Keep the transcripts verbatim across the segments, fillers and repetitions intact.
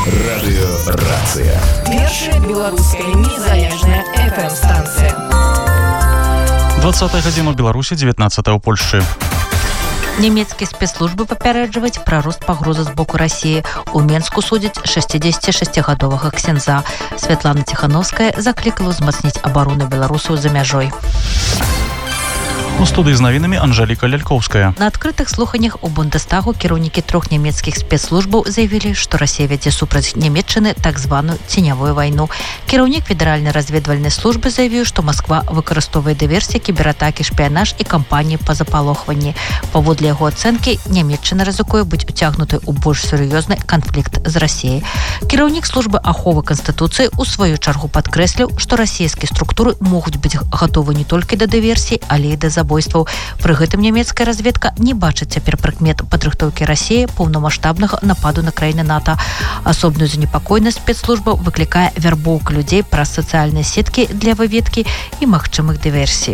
Радыёрацыя. Першая беларуская незалежная эф эм-станцыя. двадцатая гадзіна ў Беларусі, дзевятнаццатая ў Польшчы. Нямецкія спецслужбы папярэджваюць пра рост пагрозы з боку Расіі. У Менску судзяць шэсцідзесяцішасцігадовага ксяндза. Святлана Ціхановская заклікала ўзмацніць абарону беларусаў за мяжой. У студыі з навінамі Анжэліка Лялькоўская. На адкрытых слуханнях у Бундестагу кіраўнікі трох нямецкіх спецслужбаў заявілі, што Расія вядзе супраць Нямецчыны так званую ценявую вайну. Кіраўнік федэральнай разведвальнай службы заявіў, што Масква выкарыстоўвае дыверсіі, кібератакі, шпіянаж і кампаніі па запалохванні. Паводле яго ацэнкі, Нямецчына рызыкуе быць уцягнутай у больш сур'ёзны канфлікт з Расіяй. Кіраўнік службы аховы Канстытуцыі ў сваю чаргу падкрэсліў, што расійскія структуры могуць быць гатовы не толькі да дыверсій, але і да забойстваў. Пры гэтым нямецкая разведка не бачыць цяпер прыкмет падрыхтоўкі Расіі паўнамаштабнага нападу на краіны НАТО. Асобную занепакоенасць спецслужба выклікае вярбоўка людзей праз сацыяльныя сеткі для выведкі і магчымых дыверсій.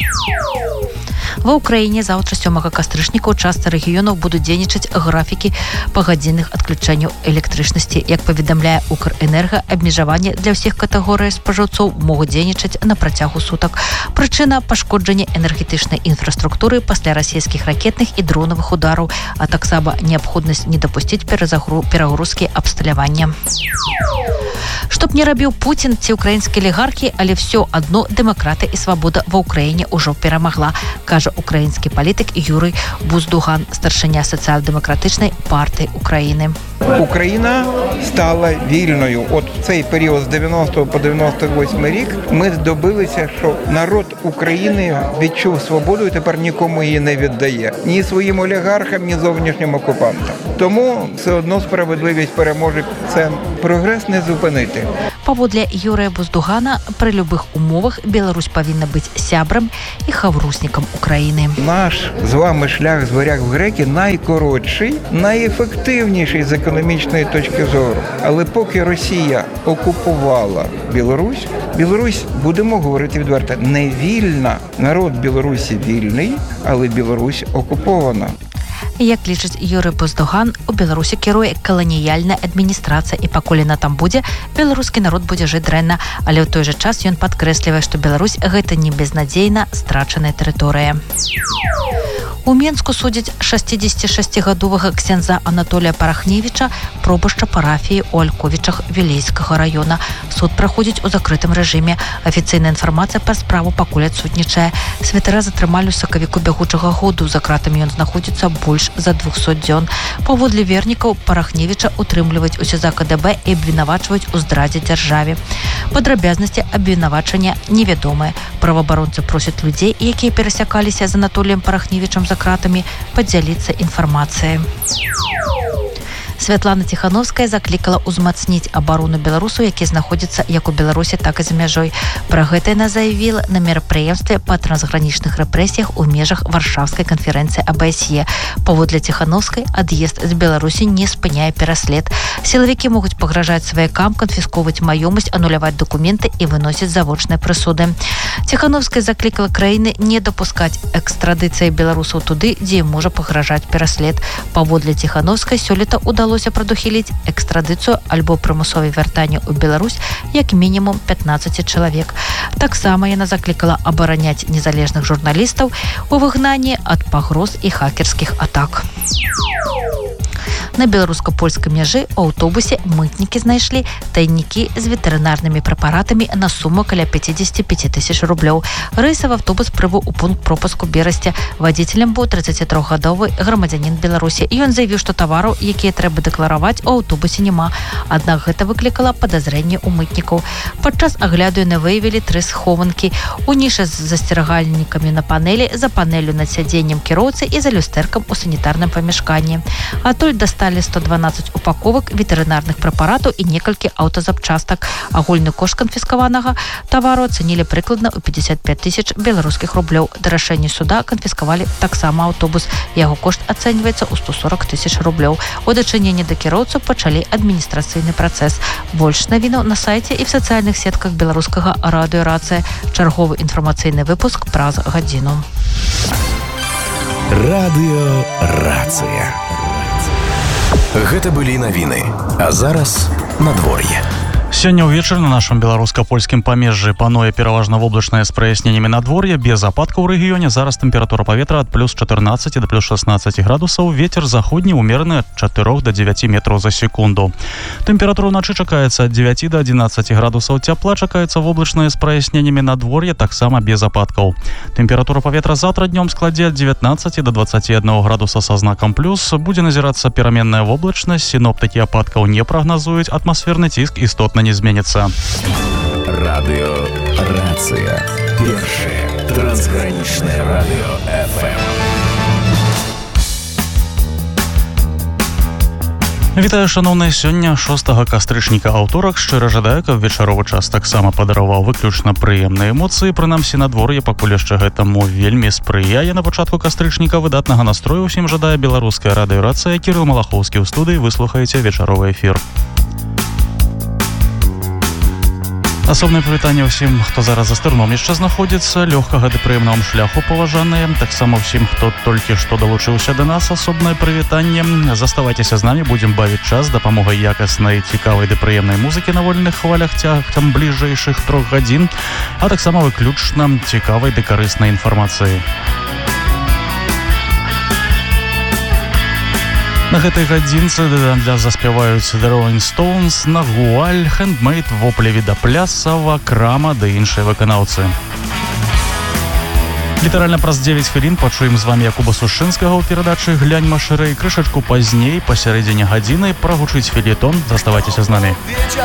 Ва ўкраіне заўтра сёмага кастрычніка ў частцы рэгіёнаў будуць дзейнічаць графікі пагадзінных адключэнняў электрычнасці. Як паведамляе Укрэнерга, абмежаванні для ўсіх катэгорый спажыўцоў могуць дзейнічаць на працягу сутак. Прычына пашкоджання энергетычнай інфраструктуры пасля расійскіх ракетных і дронавых удараў, а таксама неабходнасць не дапусціць перагрузкі абсталявання. Што б не рабіў Пуцін ці ўкраінскія алігархі, але ўсё адно дэмакраты і свабода ва ўкраіне ўжо перамагла, кажа украінскі палітык Юрый Буздуган, старшыня сацыял-дэмакратычнай партыі Украіны. Україна стала вільною. От в цей період з дев'яностого по дев'яносто восьмий рік ми добилися, що народ України відчув свободу і тепер нікому її не віддає. Ні своїм олігархам, ні зовнішнім окупантам. Тому все одно справедливість переможе. Це прогрес не зупинити. Паводле Юрыя Буздугана, пры любых умовах Беларусь павінна быць сябрам і хавруснікам Украіны. Наш з вами шлях з варяг в греки найкоротший, найефективніший з економічної точки зору. Але поки Росія окупувала Білорусь, Білорусь, будемо говорити відверто, не вільна. Народ Білорусі вільний, але Білорусь окупована. Як лічыць Юрый Буздуган, у Беларусі кіруе каланіяльная адміністрацыя, і пакуль яна там будзе, беларускі народ будзе жыць дрэнна, але ў той жа час ён падкрэслівае, што Беларусь гэта не безнадзейна страчаная тэрыторыя. У Менску судзяць шэсцідзесяцішасцігадовага ксяндза Анатолія Парахневіча, пробашча парафіі ў Альковічах Вілейскага раёна. Суд праходзіць у закрытым рэжыме. Афіцыйная інфармацыя пра справу пакуль адсутнічае. Святара затрымалі ў сакавіку бягучага году. За кратамі ён знаходзіцца больш за двухсот дзён. Паводле вернікаў, Парахневіча утрымліваюць у СІЗА КДБ і абвінавачваюць у здрадзе дзяржаве. Падрабязнасці абвінавачання невядомыя. Праваабаронцы просяць людзей, якія перасякаліся з Анатоліем Парахневічам за кратамі, падзяліцца інфармацыяй. Святлана Ціхановская заклікала ўзмацніць абарону беларусаў, якія знаходзяцца як у Беларусі, так і за мяжой. Пра гэта яна заявіла на мерапрыемстве па трансгранічных рэпрэсіях у межах Варшаўскай канферэнцыі А Б С Е. Паводле Ціхановскай, ад'езд з Беларусі не спыняе пераслед. Сілавікі могуць пагражаць сваякам, канфісковаць маёмасць, ануляваць дакументы і выносіць завочныя прысуды. Ціхановская заклікала краіны не дапускаць экстрадыцыі беларусаў туды, дзе ім можа пагражаць пераслед. Паводле Ціхановскай, сёлета удалося прадухіліць экстрадыцыю альбо прымусовае вяртанне ў Беларусь як мінімум пятнаццаць чалавек. Таксама яна заклікала абараняць незалежных журналістаў у выгнанні ад пагроз і хакерскіх атак. На беларуска-польскай мяжы ў аўтобусе мытнікі знайшлі тайнікі з ветэрынарнымі прэпаратамі на суму каля пяцьдзесят пяць тысяч рублёў. Рэйсавы аўтобус прыбыў у пункт пропуску Берасця. Вадзіцелем быў трыццацітрохгадовы грамадзянін Беларусі. І ён заявіў, што тавараў, якія трэба дэклараваць, у аўтобусе няма. Аднак гэта выклікала падазрэнне ў мытнікаў. Падчас агляду яны выявілі тры схованкі. У нішы з засцерагальнікамі на панелі, за панелю над сядзеннем кіроўцы і за люстэркам у санітарным памяшканні. Адтуль дасталі сто дванаццаць упаковак ветэрынарных прэпаратаў і некалькі аўтазапчастак. Агульны кошт канфіскаванага тавару ацэнілі прыкладна ў пятьдесят пять тысяч беларускіх рублёў. Да рашэння суда канфіскавалі таксама аўтобус. Яго кошт ацэньваецца ў сто сорок тысяч рублёў. У дачыненні да кіроўцаў пачалі адміністрацыйны працэс. Больш навінаў на сайце і в сацыяльных сетках беларускага радыёрацыя. Чарговы інфармацыйны выпуск праз гадзіну. Радыёрацыя. Гэта былі навіны. А зараз надвор'е. Сёння ўвечары на нашым беларуска-польскім памежжы пануе пераважна воблачнае з праясненнямі надвор'я, без ападкаў у рэгіёне. Зараз тэмпература паветра ад плюс чатырнаццаці да плюс шаснаццаці градусаў, вецер заходні ўмераны ад чатырох да дзевяці метраў за секунду. Тэмпература ўначы чакаецца ад дзевяці да адзінаццаці градусаў цяпла, чакаецца воблачнае з праясненнямі надвор'я, таксама без ападкаў. Тэмпература паветра заўтра днём складзе ад дзевятнаццаці да дваццаці аднаго градуса са знакам плюс. Будзе назірацца пераменная воблачнасць, сіноптыкі ападкаў не прагназуюць, атмасферны ціск істотна не зменится. Радио Рация. Первое трансграничное радио эф эм. Вітаю, шановныя, сёння шостага кастрычніка аўторак. Шчыра жадаю, каб вечаровы час таксама падараваў выключна прыемныя эмоцыі. Прынамсі, надвор'е пакуль яшчэ гэтаму вельмі спрыяе. На пачатку кастрычніка выдатнага настрою ўсім жадае беларуская радыёрацыя. Кірыл Малахоўскі ў студыі. Вы слухаеце вечаровы эфір. Асобнае прывітанне ўсім, хто зараз за стырном яшчэ знаходзіцца. Лёгкага ды прыемнага шляху, паважаныя. Таксама ўсім, хто толькі што далучыўся да нас, асобнае прывітанне. Заставайцеся з намі, будзем бавіць час дапамогай якаснай, цікавай ды прыемнай музыкі на вольных хвалях цягам бліжэйшых трох гадзін, а таксама выключна цікавай ды карыснай інфармацыі. На гэтай гадзінцы для заспяваюць The Rolling Stones, Нагуаль, Handmade, Воплі Віда Плясава, Крама ды іншыя выканаўцы. Літаральна праз дзевяць хвілін пачуем з вамі Якуба Сушынскага ў перадачы «Глянь машырэй». Крышачку пазней, пасярэдзіне гадзіны, прагучыць фельетон. Заставайцеся з намі.